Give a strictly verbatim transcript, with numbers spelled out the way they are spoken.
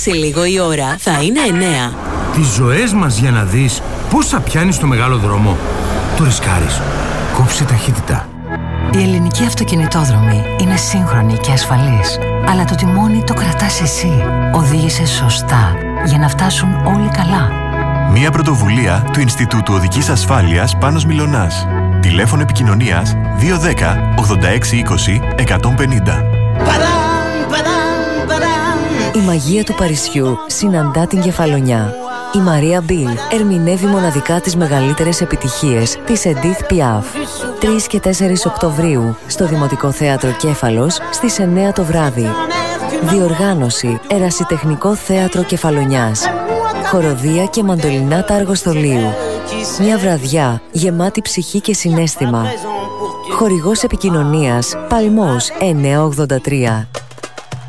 Σε λίγο η ώρα θα είναι εννέα. Τις ζωές μας για να δεις πόσα πιάνεις στο μεγάλο δρόμο. Το ρισκάρεις. Κόψε ταχύτητα. Η ελληνική αυτοκινητόδρομη είναι σύγχρονη και ασφαλής. Αλλά το τιμόνι το κρατάς εσύ. Οδήγησε σωστά για να φτάσουν όλοι καλά. Μια πρωτοβουλία του Ινστιτούτου Οδικής Ασφάλειας Πάνος Μιλωνάς. Τηλέφωνο επικοινωνίας δύο ένα μηδέν ογδόντα έξι είκοσι εκατόν πενήντα. Η μαγεία του Παρισιού συναντά την Κεφαλονιά. Η Μαρία Μπιλ ερμηνεύει μοναδικά τις μεγαλύτερες επιτυχίες της Edith Piaf. τρεις και τέσσερις Οκτωβρίου στο Δημοτικό Θέατρο Κέφαλος στις εννέα το βράδυ. Διοργάνωση Ερασιτεχνικό Θέατρο Κεφαλονιάς. Χοροδία και μαντολινάτα αργοστολίου. Μια βραδιά γεμάτη ψυχή και συναίσθημα. Χορηγός επικοινωνίας Παλμός εννιακόσια ογδόντα τρία.